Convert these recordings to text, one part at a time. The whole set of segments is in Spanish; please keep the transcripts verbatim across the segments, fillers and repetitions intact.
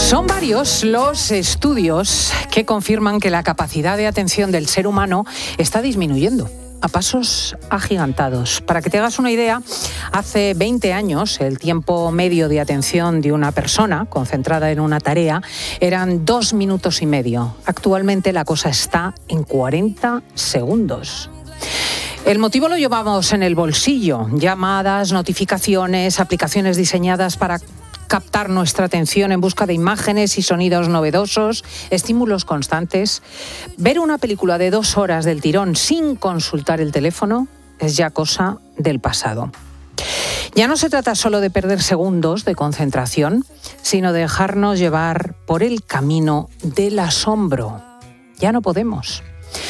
Son varios los estudios que confirman que la capacidad de atención del ser humano está disminuyendo a pasos agigantados. Para que te hagas una idea, hace veinte años el tiempo medio de atención de una persona concentrada en una tarea eran dos minutos y medio. Actualmente la cosa está en cuarenta segundos. El motivo lo llevamos en el bolsillo: llamadas, notificaciones, aplicaciones diseñadas para captar nuestra atención en busca de imágenes y sonidos novedosos, estímulos constantes. Ver una película de dos horas del tirón sin consultar el teléfono es ya cosa del pasado. Ya no se trata solo de perder segundos de concentración, sino de dejarnos llevar por el camino del asombro. Ya no podemos.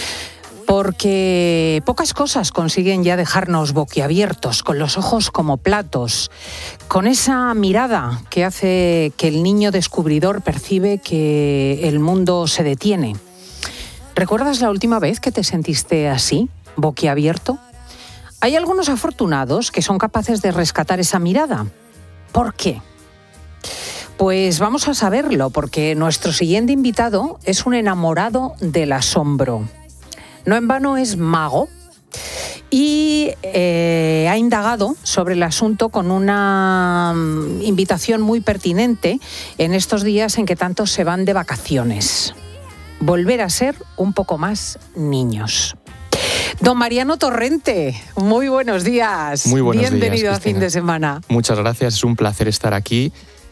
Porque pocas cosas consiguen ya dejarnos boquiabiertos, con los ojos como platos, con esa mirada que hace que el niño descubridor percibe que el mundo se detiene. ¿Recuerdas la última vez que te sentiste así, boquiabierto? Hay algunos afortunados que son capaces de rescatar esa mirada. ¿Por qué? Pues vamos a saberlo, porque nuestro siguiente invitado es un enamorado del asombro. No en vano es mago y eh, ha indagado sobre el asunto con una invitación muy pertinente en estos días en que tantos se van de vacaciones. Volver a ser un poco más niños. Don Mariano Torrente, muy buenos días. Muy buenos Bienvenido días, a Fin de Semana. Muchas gracias, es un placer estar aquí.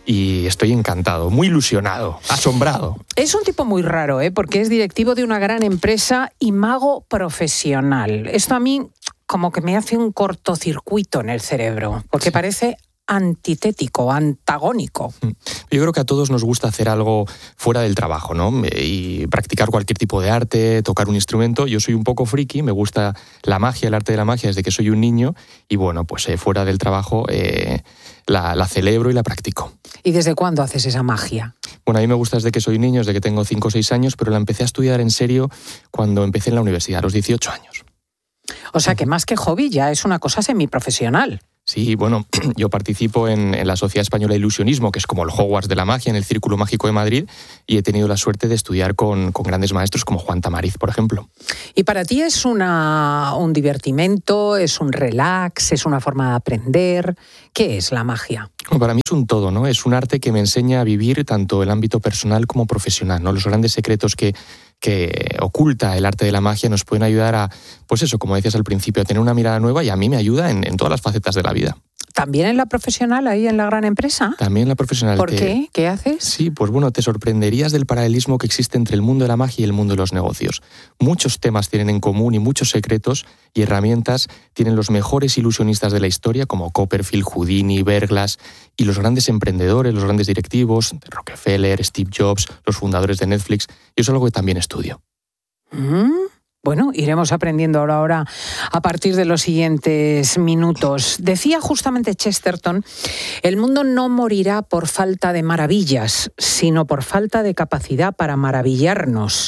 Y estoy encantado, muy ilusionado, asombrado. Es un tipo muy raro, ¿eh? Porque es directivo de una gran empresa y mago profesional. Esto a mí como que me hace un cortocircuito en el cerebro, porque sí. Parece antitético, antagónico. Yo creo que a todos nos gusta hacer algo fuera del trabajo, ¿no? Y practicar cualquier tipo de arte, tocar un instrumento. Yo soy un poco friki, me gusta la magia, el arte de la magia desde que soy un niño y bueno, pues eh, fuera del trabajo eh, la, la celebro y la practico. ¿Y desde cuándo haces esa magia? Bueno, a mí me gusta desde que soy niño, desde que tengo cinco o seis años, pero la empecé a estudiar en serio cuando empecé en la universidad, a los dieciocho años. O sea que más que hobby ya es una cosa semiprofesional. Sí, bueno, yo participo en, en la Sociedad Española de Ilusionismo, que es como el Hogwarts de la magia, en el Círculo Mágico de Madrid, y he tenido la suerte de estudiar con, con grandes maestros como Juan Tamariz, por ejemplo. ¿Y para ti es una, un divertimento, es un relax, es una forma de aprender? ¿Qué es la magia? Bueno, para mí es un todo, ¿no? Es un arte que me enseña a vivir tanto el ámbito personal como profesional, ¿no? Los grandes secretos que... que oculta el arte de la magia nos pueden ayudar a, pues eso, como decías al principio, a tener una mirada nueva y a mí me ayuda en, en todas las facetas de la vida. ¿También en la profesional, ahí en la gran empresa? También en la profesional. ¿Por te... qué? ¿Qué haces? Sí, pues bueno, te sorprenderías del paralelismo que existe entre el mundo de la magia y el mundo de los negocios. Muchos temas tienen en común y muchos secretos y herramientas tienen los mejores ilusionistas de la historia, como Copperfield, Houdini, Verglass, y los grandes emprendedores, los grandes directivos, Rockefeller, Steve Jobs, los fundadores de Netflix, y eso es algo que también estudio. ¿Mm? Bueno, iremos aprendiendo ahora, ahora a partir de los siguientes minutos. Decía justamente Chesterton, el mundo no morirá por falta de maravillas, sino por falta de capacidad para maravillarnos.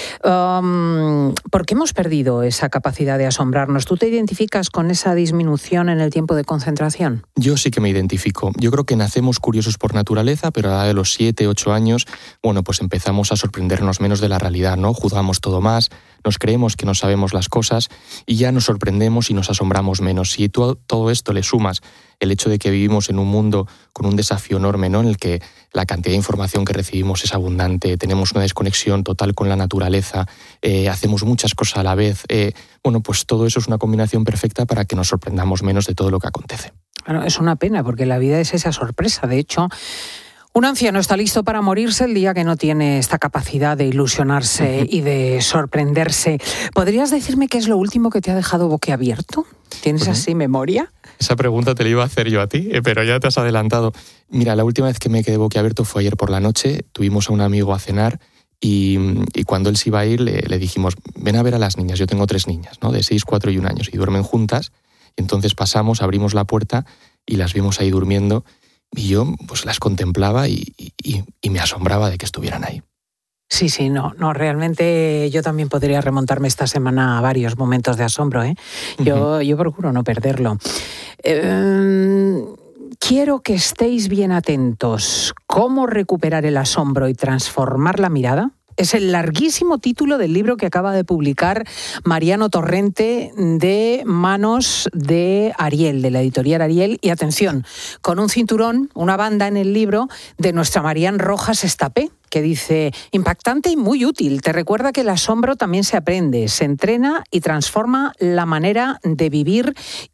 Um, ¿Por qué hemos perdido esa capacidad de asombrarnos? ¿Tú te identificas con esa disminución en el tiempo de concentración? Yo sí que me identifico. Yo creo que nacemos curiosos por naturaleza, pero a la edad de los siete, ocho años, bueno, pues empezamos a sorprendernos menos de la realidad, ¿no? Juzgamos todo más, nos creemos que no sabemos las cosas y ya nos sorprendemos y nos asombramos menos. Si tú a todo esto le sumas el hecho de que vivimos en un mundo con un desafío enorme, ¿no? En el que la cantidad de información que recibimos es abundante, tenemos una desconexión total con la naturaleza, eh, hacemos muchas cosas a la vez, eh, bueno, pues todo eso es una combinación perfecta para que nos sorprendamos menos de todo lo que acontece. Bueno, es una pena porque la vida es esa sorpresa. De hecho, un anciano está listo para morirse el día que no tiene esta capacidad de ilusionarse y de sorprenderse. ¿Podrías decirme qué es lo último que te ha dejado boquiabierto? ¿Tienes uh-huh. así memoria? Esa pregunta te la iba a hacer yo a ti, pero ya te has adelantado. Mira, la última vez que me quedé boquiabierto fue ayer por la noche. Tuvimos a un amigo a cenar y, y cuando él se iba a ir le, le dijimos, ven a ver a las niñas. Yo tengo tres niñas, ¿no? De seis, cuatro y un años y duermen juntas. Y entonces pasamos, abrimos la puerta y las vimos ahí durmiendo. Y yo pues las contemplaba y, y, y me asombraba de que estuvieran ahí. Sí, sí, no, no, realmente yo también podría remontarme esta semana a varios momentos de asombro, ¿eh? Yo, uh-huh. yo procuro no perderlo. Eh, quiero que estéis bien atentos. ¿Cómo recuperar el asombro y transformar la mirada? Es el larguísimo título del libro que acaba de publicar Mariano Torrente de manos de Ariel, de la editorial Ariel. Y atención, con un cinturón, una banda en el libro de nuestra Marian Rojas Estapé, que dice, impactante y muy útil. Te recuerda que el asombro también se aprende, se entrena y transforma la manera de vivir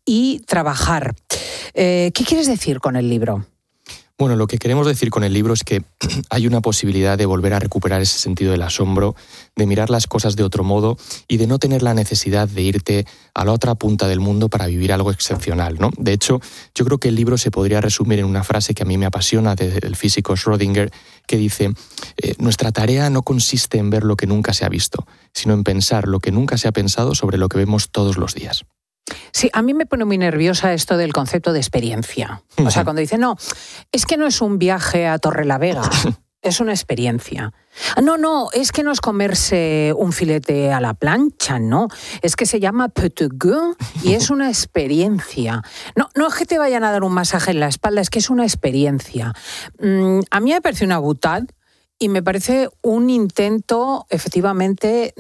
y trabajar. Eh, ¿Qué quieres decir con el libro? Bueno, lo que queremos decir con el libro es que hay una posibilidad de volver a recuperar ese sentido del asombro, de mirar las cosas de otro modo y de no tener la necesidad de irte a la otra punta del mundo para vivir algo excepcional, ¿no? De hecho, yo creo que el libro se podría resumir en una frase que a mí me apasiona del físico Schrödinger, que dice, eh, nuestra tarea no consiste en ver lo que nunca se ha visto, sino en pensar lo que nunca se ha pensado sobre lo que vemos todos los días. Sí, a mí me pone muy nerviosa esto del concepto de experiencia. O sea, cuando dicen, no, es que no es un viaje a Torrelavega, es una experiencia. No, no, es que no es comerse un filete a la plancha, no. Es que se llama petit goût y es una experiencia. No, no es que te vayan a dar un masaje en la espalda, es que es una experiencia. Mm, a mí me parece una boutade. Y me parece un intento, efectivamente,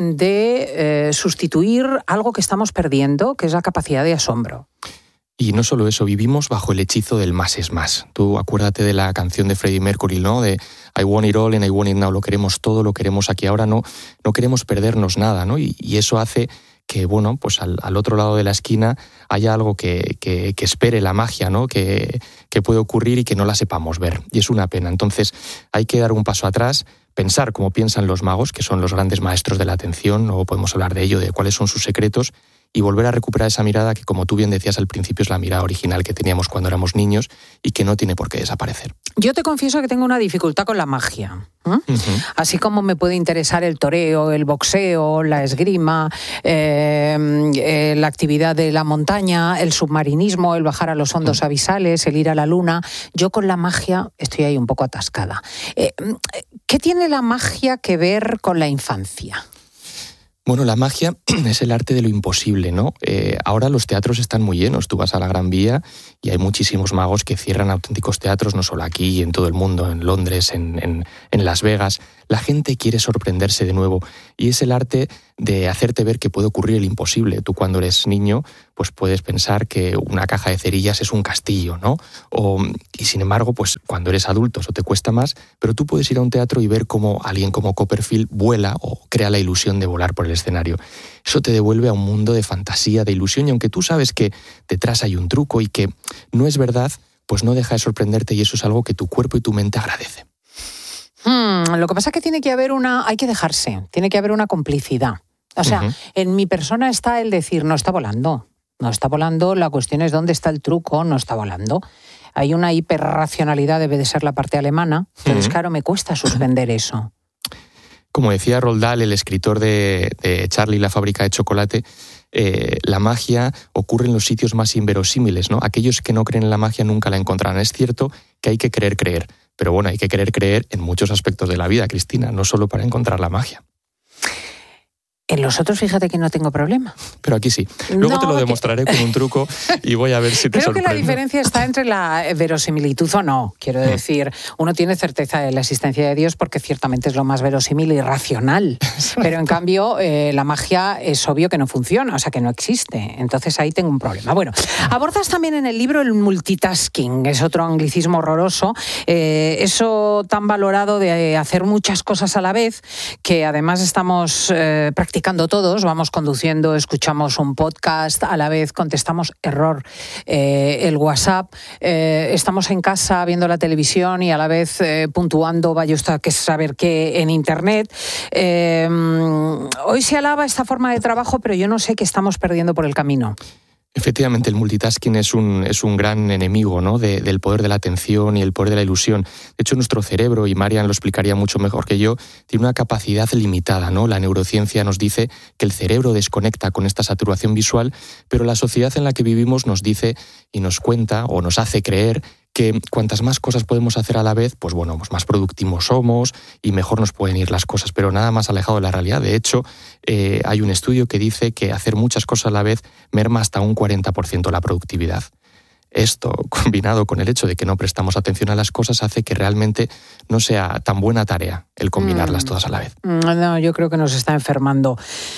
de eh, sustituir algo que estamos perdiendo, que es la capacidad de asombro. Y no solo eso, vivimos bajo el hechizo del más es más. Tú acuérdate de la canción de Freddie Mercury, ¿no? De I want it all and I want it now. Lo queremos todo, lo queremos aquí ahora, no, no queremos perdernos nada, ¿no? Y, y eso hace que, bueno, pues al, al otro lado de la esquina haya algo que, que, que espere la magia, ¿no? Que, que puede ocurrir y que no la sepamos ver. Y es una pena. Entonces hay que dar un paso atrás, pensar como piensan los magos, que son los grandes maestros de la atención, o podemos hablar de ello, de cuáles son sus secretos, y volver a recuperar esa mirada que, como tú bien decías al principio, es la mirada original que teníamos cuando éramos niños y que no tiene por qué desaparecer. Yo te confieso que tengo una dificultad con la magia. ¿eh? Uh-huh. Así como me puede interesar el toreo, el boxeo, la esgrima, eh, eh, la actividad de la montaña, el submarinismo, el bajar a los hondos uh-huh. abisales, el ir a la luna, yo con la magia estoy ahí un poco atascada. Eh, ¿Qué tiene la magia que ver con la infancia? Bueno, la magia es el arte de lo imposible, ¿no? Eh, ahora los teatros están muy llenos. Tú vas a la Gran Vía y hay muchísimos magos que cierran auténticos teatros, no solo aquí, en todo el mundo, en Londres, en, en, en Las Vegas. La gente quiere sorprenderse de nuevo y es el arte de hacerte ver que puede ocurrir el imposible. Tú cuando eres niño, pues puedes pensar que una caja de cerillas es un castillo, ¿no? O, y sin embargo, pues cuando eres adulto eso te cuesta más, pero tú puedes ir a un teatro y ver cómo alguien como Copperfield vuela o crea la ilusión de volar por el escenario. Eso te devuelve a un mundo de fantasía, de ilusión, y aunque tú sabes que detrás hay un truco y que no es verdad, pues no deja de sorprenderte y eso es algo que tu cuerpo y tu mente agradece. Hmm, lo que pasa es que tiene que haber una, hay que dejarse, tiene que haber una complicidad. O sea, uh-huh. en mi persona está el decir, no está volando, no está volando, la cuestión es dónde está el truco, no está volando. Hay una hiperracionalidad, debe de ser la parte alemana, entonces uh-huh. claro, me cuesta suspender eso. Como decía Roald Dahl, el escritor de, de Charlie y la fábrica de chocolate, eh, la magia ocurre en los sitios más inverosímiles, ¿no? Aquellos que no creen en la magia nunca la encontrarán. Es cierto que hay que querer creer, pero bueno, hay que querer creer en muchos aspectos de la vida, Cristina, no solo para encontrar la magia. En los otros, fíjate que no tengo problema. Pero aquí sí. Luego no, te lo demostraré que... con un truco y voy a ver si te Creo sorprende. Creo que la diferencia está entre la verosimilitud o no. Quiero decir, uno tiene certeza de la existencia de Dios porque ciertamente es lo más verosímil y racional. Pero en cambio, eh, la magia es obvio que no funciona, o sea, que no existe. Entonces ahí tengo un problema. Bueno, abordas también en el libro el multitasking, es otro anglicismo horroroso. Eh, eso tan valorado de hacer muchas cosas a la vez, que además estamos eh, practicando todos, vamos conduciendo, escuchamos un podcast, a la vez contestamos error eh, el WhatsApp, eh, estamos en casa viendo la televisión y a la vez eh, puntuando, vaya usted a que saber qué en internet. Eh, hoy se alaba esta forma de trabajo, pero yo no sé qué estamos perdiendo por el camino. Efectivamente, el multitasking es un, es un gran enemigo, ¿no? de, del poder de la atención y el poder de la ilusión. De hecho, nuestro cerebro, y Marian lo explicaría mucho mejor que yo, tiene una capacidad limitada, ¿no? La neurociencia nos dice que el cerebro desconecta con esta saturación visual, pero la sociedad en la que vivimos nos dice y nos cuenta o nos hace creer que cuantas más cosas podemos hacer a la vez, pues bueno, pues más productivos somos y mejor nos pueden ir las cosas, pero nada más alejado de la realidad. De hecho, eh, hay un estudio que dice que hacer muchas cosas a la vez merma hasta un cuarenta por ciento la productividad. Esto, combinado con el hecho de que no prestamos atención a las cosas, hace que realmente no sea tan buena tarea el combinarlas mm. todas a la vez. No, yo creo que nos está enfermando.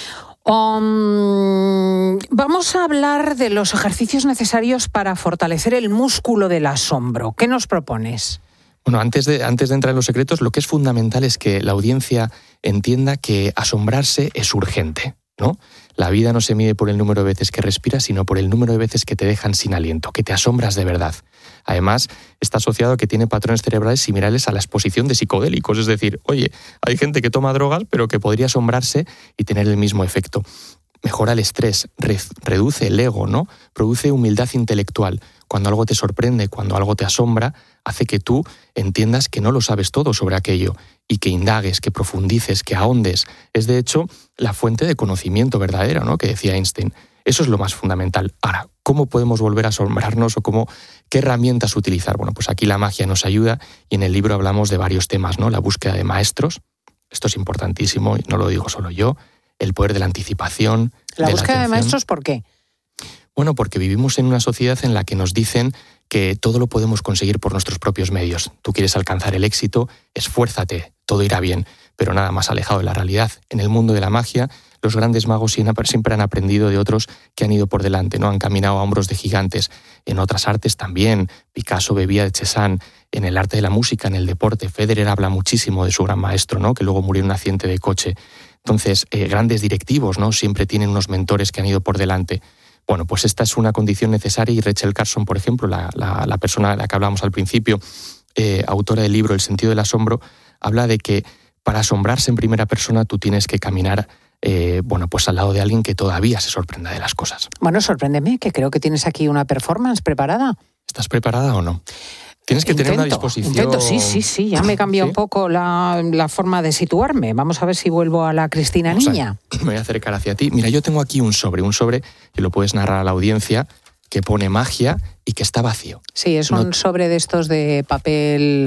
Um, vamos a hablar de los ejercicios necesarios para fortalecer el músculo del asombro. ¿Qué nos propones? Bueno, antes de, antes de entrar en los secretos, lo que es fundamental es que la audiencia entienda que asombrarse es urgente, ¿no? La vida no se mide por el número de veces que respiras, sino por el número de veces que te dejan sin aliento, que te asombras de verdad. Además, está asociado a que tiene patrones cerebrales similares a la exposición de psicodélicos. Es decir, oye, hay gente que toma drogas, pero que podría asombrarse y tener el mismo efecto. Mejora el estrés, re- reduce el ego, ¿no? Produce humildad intelectual. Cuando algo te sorprende, cuando algo te asombra, hace que tú entiendas que no lo sabes todo sobre aquello y que indagues, que profundices, que ahondes. Es, de hecho, la fuente de conocimiento verdadera, ¿no?, que decía Einstein. Eso es lo más fundamental. Ahora, ¿cómo podemos volver a asombrarnos o cómo, qué herramientas utilizar? Bueno, pues aquí la magia nos ayuda y en el libro hablamos de varios temas, ¿no? La búsqueda de maestros, esto es importantísimo y no lo digo solo yo, el poder de la anticipación. ¿La de búsqueda la de maestros por qué? Bueno, porque vivimos en una sociedad en la que nos dicen que todo lo podemos conseguir por nuestros propios medios. Tú quieres alcanzar el éxito, esfuérzate, todo irá bien, pero nada más alejado de la realidad. En el mundo de la magia, los grandes magos siempre han aprendido de otros que han ido por delante, ¿no? Han caminado a hombros de gigantes. En otras artes también. Picasso bebía de Cézanne. En el arte de la música, en el deporte, Federer habla muchísimo de su gran maestro, ¿no?, que luego murió en un accidente de coche. Entonces, eh, grandes directivos, ¿no?, siempre tienen unos mentores que han ido por delante. Bueno, pues esta es una condición necesaria y Rachel Carson, por ejemplo, la, la, la persona de la que hablamos al principio, eh, autora del libro El sentido del asombro, habla de que para asombrarse en primera persona tú tienes que caminar eh, bueno, pues al lado de alguien que todavía se sorprenda de las cosas. Bueno, sorpréndeme, que creo que tienes aquí una performance preparada. ¿Estás preparada o no? Tienes que intento, tener una disposición... Intento, sí, sí, sí, ya me cambió ¿Sí? un poco la, la forma de situarme. Vamos a ver si vuelvo a la Cristina Vamos niña. A, me voy a acercar hacia ti. Mira, yo tengo aquí un sobre, un sobre que lo puedes narrar a la audiencia, que pone magia y que está vacío. Sí, es no... un sobre de estos de papel...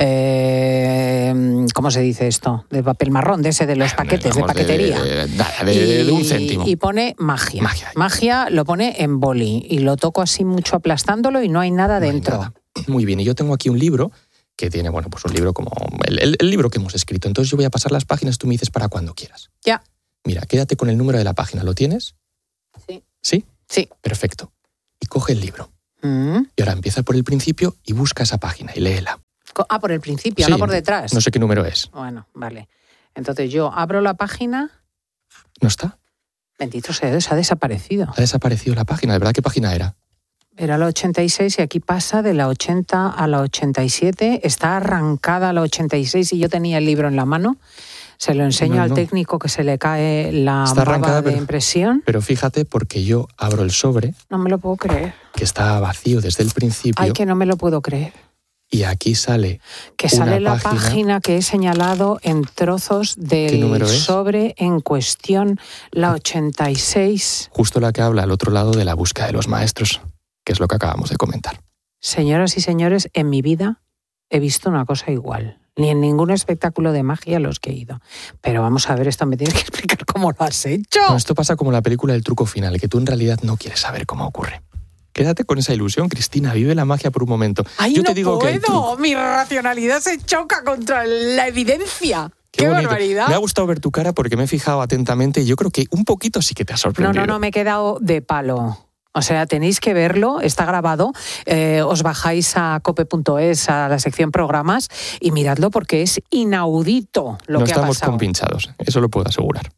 Eh, ¿Cómo se dice esto? De papel marrón, de ese de los paquetes, de paquetería. De, de, de, de, de un céntimo. Y, y pone magia. magia. Magia lo pone en boli y lo toco así mucho aplastándolo y no hay nada no dentro. Hay nada. Muy bien, y yo tengo aquí un libro que tiene, bueno, pues un libro como el, el, el libro que hemos escrito. Entonces yo voy a pasar las páginas, tú me dices para cuando quieras. Ya. Mira, quédate con el número de la página, ¿lo tienes? Sí. ¿Sí? Sí. Perfecto. Y coge el libro. Mm. Y ahora empieza por el principio y busca esa página y léela. Ah, por el principio, sí, no por detrás. No sé qué número es. Bueno, vale. Entonces yo abro la página... ¿No está? Bendito sea Dios, ha desaparecido. Ha desaparecido la página, ¿de verdad qué página era? Era la ochenta y seis y aquí pasa de la ochenta a la ochenta y siete. Está arrancada a la ochenta y seis y yo tenía el libro en la mano. Se lo enseño no, al no. técnico que se le cae la está baba de pero, impresión. Pero fíjate, porque yo abro el sobre... No me lo puedo creer. Que está vacío desde el principio. Ay, que no me lo puedo creer. Y aquí sale Que sale una la página, página que he señalado en trozos del sobre en cuestión, la ochenta y seis. Justo la que habla al otro lado de la búsqueda de los maestros, que es lo que acabamos de comentar. Señoras y señores, en mi vida he visto una cosa igual. Ni en ningún espectáculo de magia a los que he ido. Pero vamos a ver, esto me tienes que explicar cómo lo has hecho. No, esto pasa como la película del truco final, que tú en realidad no quieres saber cómo ocurre. Quédate con esa ilusión, Cristina, vive la magia por un momento. ¡Ay, Yo no te digo puedo! Que Mi racionalidad se choca contra la evidencia. ¡Qué, ¡Qué barbaridad! Me ha gustado ver tu cara porque me he fijado atentamente y yo creo que un poquito sí que te ha sorprendido. No, no, no, me he quedado de palo. O sea, tenéis que verlo, está grabado, eh, os bajáis a cope punto es, a la sección programas, y miradlo porque es inaudito lo no que ha pasado. No estamos compinchados, eso lo puedo asegurar.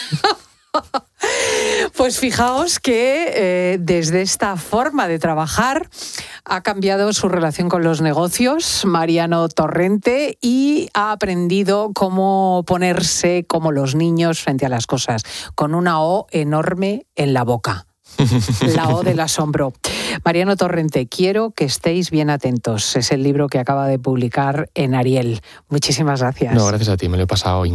Pues fijaos que eh, desde esta forma de trabajar ha cambiado su relación con los negocios, Mariano Torrente, y ha aprendido cómo ponerse como los niños frente a las cosas, con una O enorme en la boca. La O del asombro. Mariano Torrente, quiero que estéis bien atentos. Es el libro que acaba de publicar en Ariel. Muchísimas gracias. No, gracias a ti, me lo he pasado increíble.